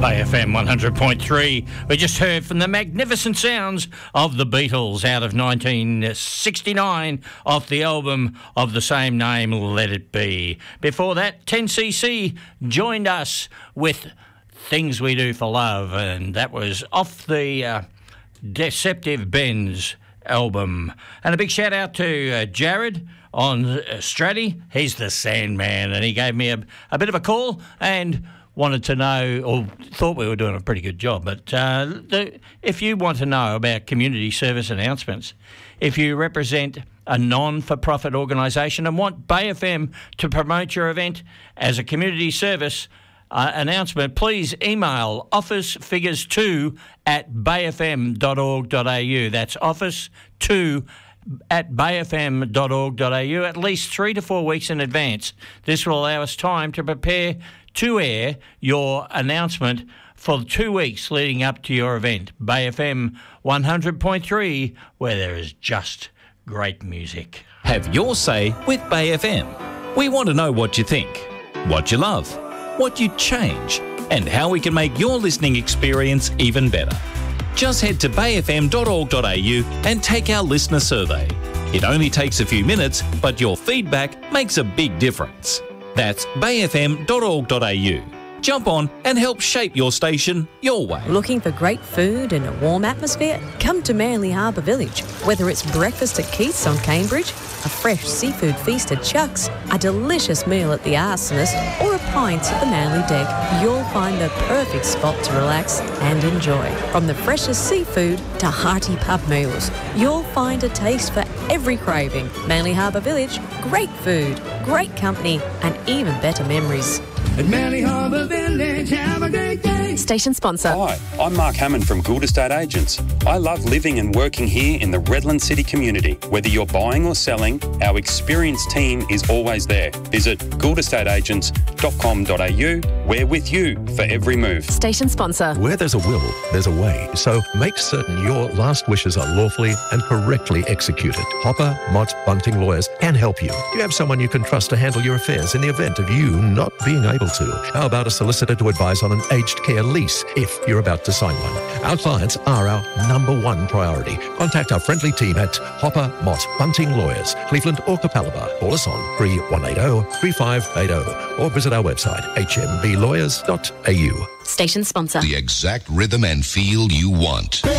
Bay FM 100.3. We just heard from the magnificent sounds of the Beatles out of 1969 off the album of the same name, Let It Be. Before that, 10cc joined us with Things We Do for Love, and that was off the Deceptive Benz album. And a big shout out to Jared on Stratty. He's the Sandman, and he gave me a bit of a call and wanted to know, or thought we were doing a pretty good job, but if you want to know about community service announcements, if you represent a non-for-profit organisation and want Bay FM to promote your event as a community service announcement, please email officefigures2@bayfm.org.au. That's office2@bayfm.org.au, at least 3 to 4 weeks in advance. This will allow us time to prepare to air your announcement for 2 weeks leading up to your event. Bay FM 100.3, where there is just great music. Have your say with Bay FM. We want to know what you think, what you love, what you'd change, and how we can make your listening experience even better. Just head to bayfm.org.au and take our listener survey. It only takes a few minutes, but your feedback makes a big difference. That's bayfm.org.au. Jump on and help shape your station your way. Looking for great food and a warm atmosphere? Come to Manly Harbour Village. Whether it's breakfast at Keith's on Cambridge, a fresh seafood feast at Chuck's, a delicious meal at the Arsonist, or a pint at the Manly Deck, you'll find the perfect spot to relax and enjoy. From the freshest seafood to hearty pub meals, you'll find a taste for every craving. Manly Harbour Village, great food, great company, and even better memories. At Manly Harbour Village, have a great day. Station sponsor. Hi, I'm Mark Hammond from Gould Estate Agents. I love living and working here in the Redland City community. Whether you're buying or selling, our experienced team is always there. Visit gouldestateagents.com.au. We're with you for every move. Station sponsor. Where there's a will, there's a way. So make certain your last wishes are lawfully and correctly executed. Hopper, Mott, Bunting Lawyers can help you. You have someone you can trust to handle your affairs in the event of you not being able to. How about a solicitor to advise on an aged care lease if you're about to sign one? Our clients are our #1 priority. Contact our friendly team at Hopper, Mott, Bunting Lawyers, Cleveland or Capalaba. Call us on 3180-3580 or visit our website hmblawyers.au. Station sponsor. The exact rhythm and feel you want.